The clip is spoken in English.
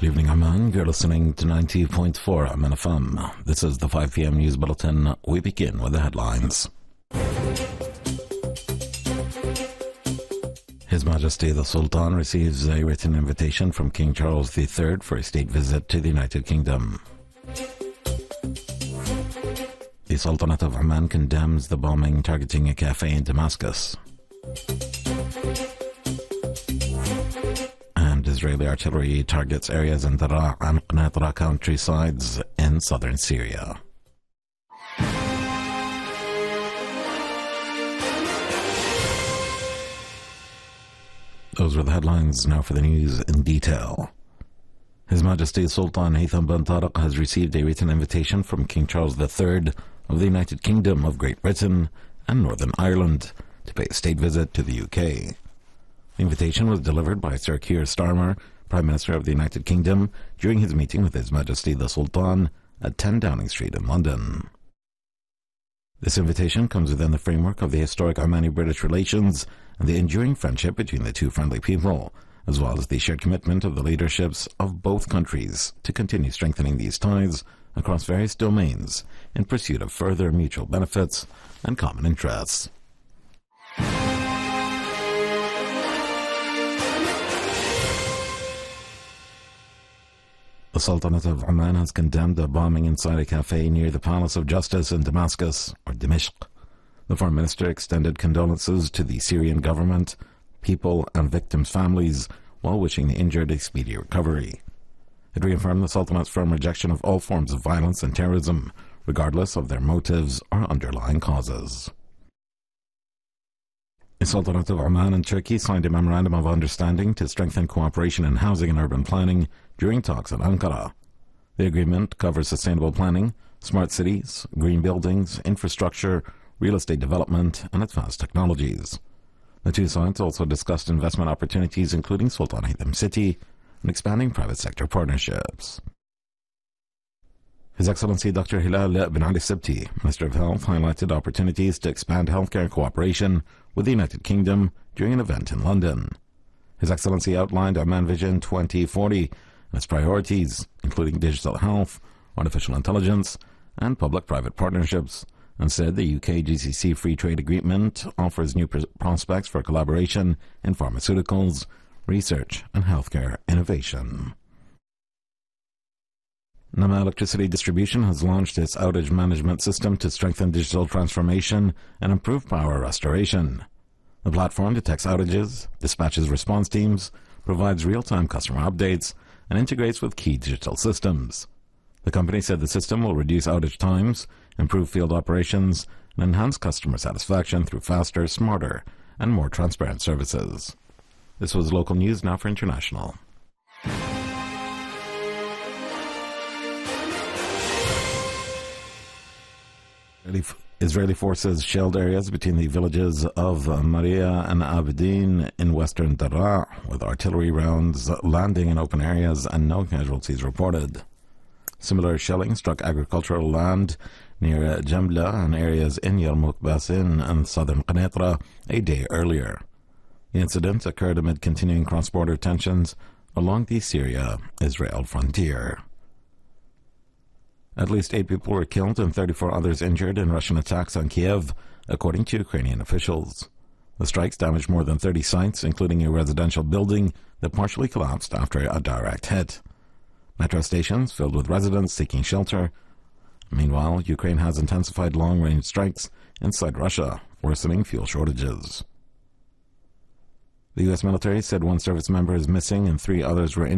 Good evening, Amman. You're listening to 90.4 Amman FM. This is the 5 p.m. news bulletin. We begin with the headlines. His Majesty the Sultan receives a written invitation from King Charles III for a state visit to the United Kingdom. The Sultanate of Oman condemns the bombing targeting a cafe in Damascus. And Israeli artillery targets areas in Daraa and Qanatra countrysides in southern Syria. Those were the headlines. Now for the news in detail. His Majesty Sultan Haytham bin Tariq has received a written invitation from King Charles III of the United Kingdom of Great Britain and Northern Ireland to pay a state visit to the UK. The invitation was delivered by Sir Keir Starmer, Prime Minister of the United Kingdom, during his meeting with His Majesty the Sultan at 10 Downing Street in London. This invitation comes within the framework of the historic Omani-British relations and the enduring friendship between the two friendly people, as well as the shared commitment of the leaderships of both countries to continue strengthening these ties across various domains in pursuit of further mutual benefits and common interests. The Sultanate of Oman has condemned a bombing inside a cafe near the Palace of Justice in Damascus, or Dimashq. The Foreign Minister extended condolences to the Syrian government, people, and victims' families, while wishing the injured a speedy recovery. It reaffirmed the Sultanate's firm rejection of all forms of violence and terrorism, regardless of their motives or underlying causes. The Sultanate of Oman and Turkey signed a memorandum of understanding to strengthen cooperation in housing and urban planning during talks in Ankara. The agreement covers sustainable planning, smart cities, green buildings, infrastructure, real estate development, and advanced technologies. The two sides also discussed investment opportunities, including Sultan Haytham City, and expanding private sector partnerships. His Excellency Dr. Hilal bin Ali Sibti, Minister of Health, highlighted opportunities to expand healthcare cooperation with the United Kingdom during an event in London. His Excellency outlined Oman Vision 2040 and its priorities, including digital health, artificial intelligence, and public-private partnerships, and said the UK-GCC Free Trade Agreement offers new prospects for collaboration in pharmaceuticals, research, and healthcare innovation. Nama Electricity Distribution has launched its outage management system to strengthen digital transformation and improve power restoration. The platform detects outages, dispatches response teams, provides real-time customer updates, and integrates with key digital systems. The company said the system will reduce outage times, improve field operations, and enhance customer satisfaction through faster, smarter, and more transparent services. This was local news. Now for international. Israeli forces shelled areas between the villages of Maria and Abedin in western Daraa, with artillery rounds landing in open areas and no casualties reported. Similar shelling struck agricultural land near Jambla and areas in Yarmouk Basin and southern Qanatra a day earlier. The incident occurred amid continuing cross-border tensions along the Syria-Israel frontier. At least 8 people were killed and 34 others injured in Russian attacks on Kiev, according to Ukrainian officials. The strikes damaged more than 30 sites, including a residential building that partially collapsed after a direct hit. Metro stations filled with residents seeking shelter. Meanwhile, Ukraine has intensified long-range strikes inside Russia, worsening fuel shortages. The U.S. military said 1 service member is missing and 3 others were injured